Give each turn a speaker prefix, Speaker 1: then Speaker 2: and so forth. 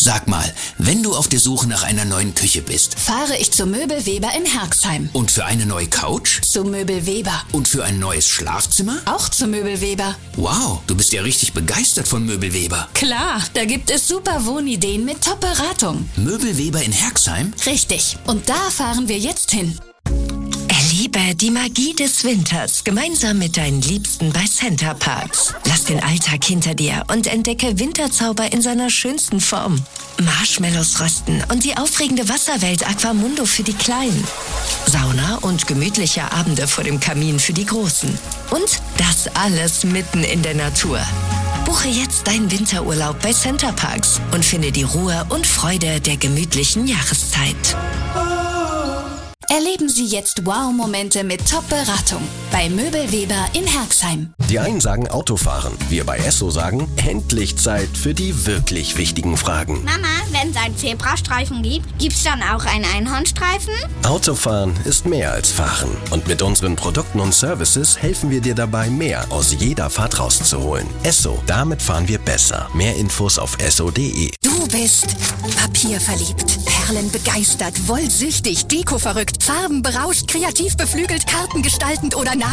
Speaker 1: Sag mal, wenn du auf der Suche nach einer neuen Küche bist,
Speaker 2: fahre ich zu Möbelweber in Herxheim.
Speaker 1: und für eine neue Couch
Speaker 2: Zu Möbelweber.
Speaker 1: und für ein neues Schlafzimmer?
Speaker 2: Auch zu Möbelweber.
Speaker 1: Wow, du bist ja richtig begeistert von Möbelweber.
Speaker 2: Klar, da gibt es super Wohnideen mit Top-Beratung.
Speaker 1: Möbelweber in Herxheim?
Speaker 2: Richtig. Und da fahren wir jetzt hin.
Speaker 3: Erlebe die Magie des Winters gemeinsam mit deinen Liebsten bei Center Parks. Lass den Alltag hinter dir und entdecke Winterzauber in seiner schönsten Form. Marshmallows rösten und die aufregende Wasserwelt Aquamundo für die Kleinen. Sauna und gemütliche Abende vor dem Kamin für die Großen. Und das alles mitten in der Natur. Buche jetzt deinen Winterurlaub bei Center Parks und finde die Ruhe und Freude der gemütlichen Jahreszeit.
Speaker 2: Erleben Sie jetzt Wow-Momente mit Top-Beratung bei Möbelweber in Herxheim.
Speaker 4: Die einen sagen Autofahren, wir bei Esso sagen, endlich Zeit für die wirklich wichtigen Fragen.
Speaker 5: Mama, wenn es einen Zebrastreifen gibt, gibt's dann auch einen Einhornstreifen?
Speaker 4: Autofahren ist mehr als Fahren. Und mit unseren Produkten und Services helfen wir dir dabei, mehr aus jeder Fahrt rauszuholen. Esso, damit fahren wir besser. Mehr Infos auf esso.de.
Speaker 6: Du bist papierverliebt, perlenbegeistert, wollsüchtig, dekoverrückt, farbenberauscht, kreativ beflügelt, kartengestaltend oder